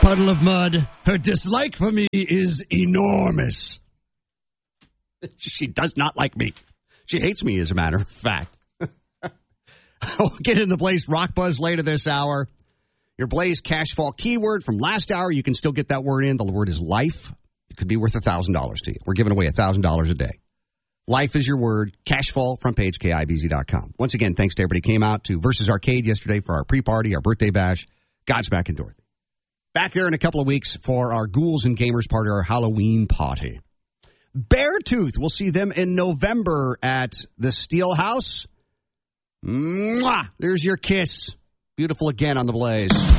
puddle of mud. Her dislike for me is enormous. She does not like me. She hates me, as a matter of fact. We'll get in the Blaze Rock Buzz later this hour. Your Blaze Cash Fall keyword from last hour, you can still get that word in. The word is life. It could be worth $1,000 to you. We're giving away $1,000 a day. Life is your word. Cash Fall, front page, KIBZ.com. Once again, thanks to everybody who came out to Versus Arcade yesterday for our pre-party, our birthday bash. Godsmack and Dorothy. Back there in a couple of weeks for our Ghouls and Gamers party, our Halloween party. Beartooth, we'll see them in November at the Steel House. Mwah! There's your kiss. Beautiful again on the Blaze.